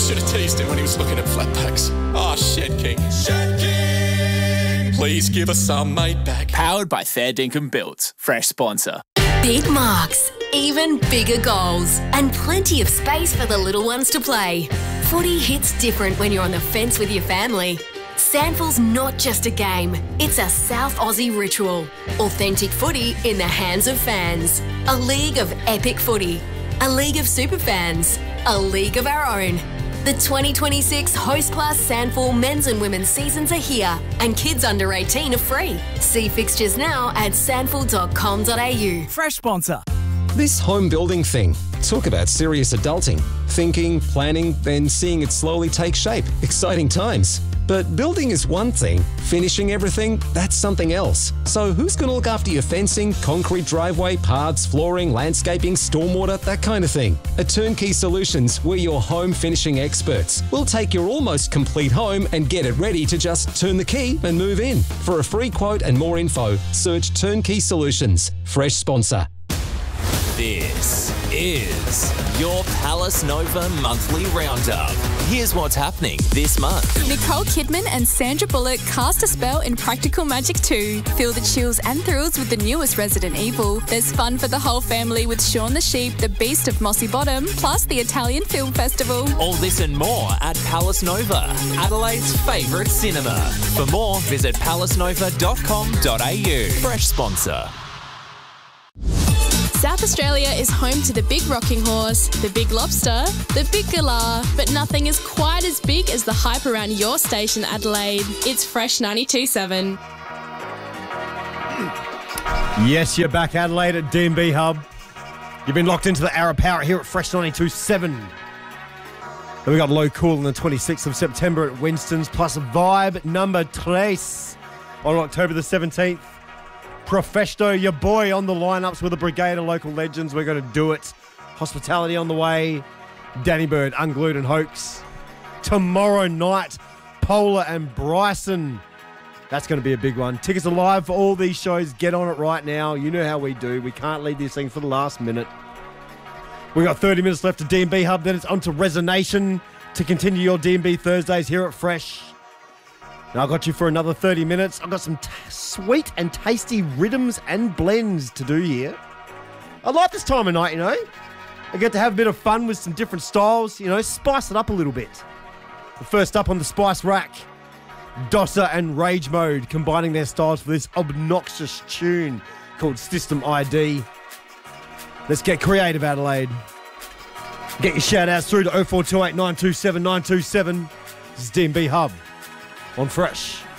Should have teased him when he was looking at flatbacks. Oh, Shed King. Shed King! Please give us some mate back. Powered by Fair Dinkum Built. Fresh sponsor. Big marks, even bigger goals, and plenty of space for the little ones to play. Footy hits different when you're on the fence with your family. SANFL's not just a game, it's a South Aussie ritual. Authentic footy in the hands of fans. A league of epic footy. A league of super fans. A league of our own. The 2026 Host Class SANFL men's and women's seasons are here, and kids under 18 are free. See fixtures now at sanfl.com.au. Fresh sponsor. This home building thing. Talk about serious adulting. Thinking, planning, then seeing it slowly take shape. Exciting times. But building is one thing, finishing everything, that's something else. So who's going to look after your fencing, concrete driveway, paths, flooring, landscaping, stormwater, that kind of thing? At Turnkey Solutions, we're your home finishing experts. We'll take your almost complete home and get it ready to just turn the key and move in. For a free quote and more info, search Turnkey Solutions. Fresh sponsor. This is your Palace Nova Monthly Roundup. Here's what's happening this month. Nicole Kidman and Sandra Bullock cast a spell in Practical Magic 2. Feel the chills and thrills with the newest Resident Evil. There's fun for the whole family with Shaun the Sheep, the Beast of Mossy Bottom, plus the Italian Film Festival. All this and more at Palace Nova, Adelaide's favourite cinema. For more, visit palacenova.com.au. Fresh sponsor. South Australia is home to the Big Rocking Horse, the Big Lobster, the Big Galah, but nothing is quite as big as the hype around your station, Adelaide. It's Fresh 92.7. Yes, you're back, Adelaide, at D&B Hub. You've been locked into the hour of power here at Fresh 92.7. Then we got low cool on the 26th of September at Winston's, plus Vibe number 3 on October the 17th. Profesto, your boy, on the lineups with a brigade of local legends. We're going to do it. Hospitality on the way. Danny Bird, Unglued and Hoax. Tomorrow night, Polar and Bryson. That's going to be a big one. Tickets are live for all these shows. Get on it right now. You know how we do. We can't leave these things for the last minute. We've got 30 minutes left to D&B Hub. Then it's on to Resonation to continue your D&B Thursdays here at Fresh. Now I've got you for another 30 minutes. I've got some sweet and tasty rhythms and blends to do here. I like this time of night, you know. I get to have a bit of fun with some different styles, you know, spice it up a little bit. But first up on the spice rack, Dossa and Rage Mode combining their styles for this obnoxious tune called System ID. Let's get creative, Adelaide. Get your shout-outs through to 0428 927 927. This is D&B Hub on Fresh.